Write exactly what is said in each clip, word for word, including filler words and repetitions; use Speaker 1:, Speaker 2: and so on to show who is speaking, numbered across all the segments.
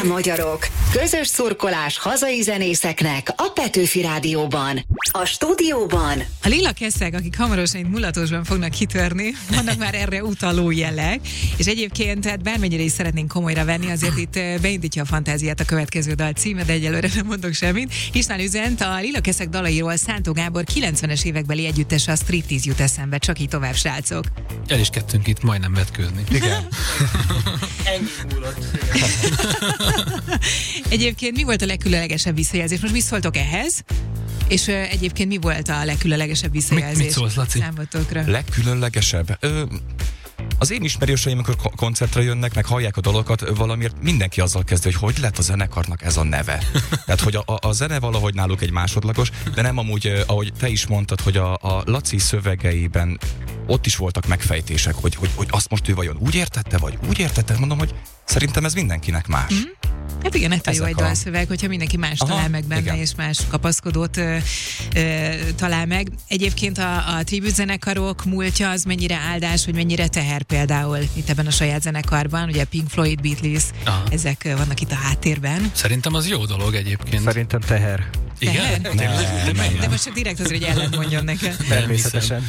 Speaker 1: magyarok! Közös szurkolás hazai zenészeknek a Petőfi Rádióban. A stúdióban
Speaker 2: a Lila Keszeg, akik hamarosan itt Mulatosban fognak kitörni, vannak már erre utaló jelek, és egyébként tehát bármennyire is szeretnénk komolyra venni, azért itt beindítja a fantáziát a következő dal címe, de egyelőre nem mondok semmit. István üzent, a Lila Keszeg dalairól Szántó Gábor kilencvenes évekbeli együttese, a Striptease jut eszembe, csak így tovább, srácok.
Speaker 3: El is kettőnk itt majdnem vetkőzni.
Speaker 4: Igen.
Speaker 5: Ennyi múlott.
Speaker 2: Egyébként mi volt a legkülönlegesebb visszajelzés? Most mi szóltok ehhez? És ö, egyébként mi volt a legkülönlegesebb visszajelzés?
Speaker 3: Mit, mit szólsz, Laci?
Speaker 2: Számotokra?
Speaker 4: Legkülönlegesebb? Ö, az én ismerőseim, amikor ko- koncertre jönnek, meg hallják a dalokat, valamiért mindenki azzal kezdi, hogy hogy lett a zenekarnak ez a neve. Tehát, hogy a, a, a zene valahogy náluk egy másodlagos, de nem amúgy, eh, ahogy te is mondtad, hogy a, a Laci szövegeiben ott is voltak megfejtések, hogy, hogy, hogy azt most ő vajon úgy értette, vagy úgy értette, mondom, hogy szerintem ez mindenkinek más.
Speaker 2: Mm. Hát igen, ettől jó egy
Speaker 4: a...
Speaker 2: dalszöveg, hogyha mindenki más
Speaker 4: Aha,
Speaker 2: talál meg benne,
Speaker 4: igen.
Speaker 2: és más kapaszkodót ö, ö, talál meg. Egyébként a, a tribute zenekarok múltja az mennyire áldás, hogy mennyire teher például itt ebben a saját zenekarban, ugye Pink Floyd, Beatles,
Speaker 3: Aha.
Speaker 2: ezek vannak itt a háttérben.
Speaker 3: Szerintem az jó dolog egyébként.
Speaker 4: Szerintem teher.
Speaker 3: Igen?
Speaker 2: Teher?
Speaker 4: Nem,
Speaker 2: De,
Speaker 4: nem.
Speaker 2: de most csak direkt azért, hogy ellent mondjon nekem.
Speaker 4: Természetesen.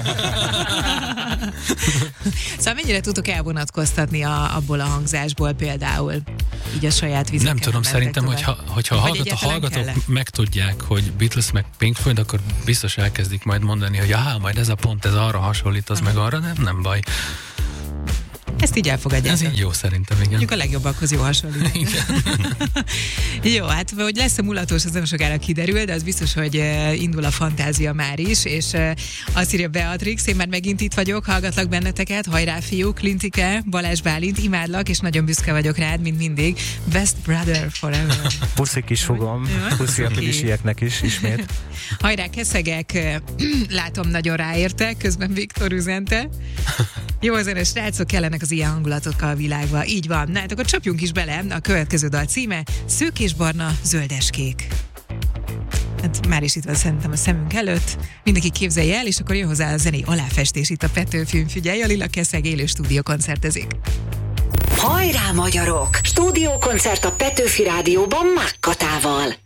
Speaker 2: Szóval mennyire tudtok elvonatkoztatni a, abból a hangzásból például, így a saját vizeken?
Speaker 3: Nem tudom, szerintem, hogyha, hogyha
Speaker 2: Vagy
Speaker 3: hallgat, a
Speaker 2: egyáltalán
Speaker 3: hallgatók
Speaker 2: kell-e?
Speaker 3: megtudják, hogy Beatles meg Pink Floyd, akkor biztos elkezdik majd mondani, hogy aha, majd ez a pont, ez arra hasonlít, az meg arra, nem, nem baj.
Speaker 2: Ezt így elfogadják.
Speaker 3: Ez így jó szerintem, igen.
Speaker 2: Mondjuk a legjobbakhoz jó hasonlít. Jó, hát hogy lesz a mulatos, az nem sokára kiderül, de az biztos, hogy uh, indul a fantázia már is, és uh, azt írja Beatrix, én már megint itt vagyok, hallgatlak benneteket, hajrá fiúk, Lintike, Balázs Bálint, imádlak, és nagyon büszke vagyok rád, mint mindig. Best brother forever.
Speaker 6: Puszi kis fogom, puszi a pilisieknek is ismét.
Speaker 2: Hajrá Keszegek, látom nagyon ráértek, közben Viktor üzente. Jó zenes srácok, kellenek az ilyen hangulatokkal a világba. Így van. Na, hát akkor csapjunk is bele. A következő dal címe Szőkésbarna, zöldeskék. Hát már is itt van szerintem a szemünk előtt. Mindenki képzelje el, és akkor jön hozzá a zenei aláfestés itt a Petőfin. Figyelj, a Lila Keszeg élő stúdiókoncertezik.
Speaker 1: Hajrá magyarok! Stúdiókoncert a Petőfi Rádióban Mákkatával.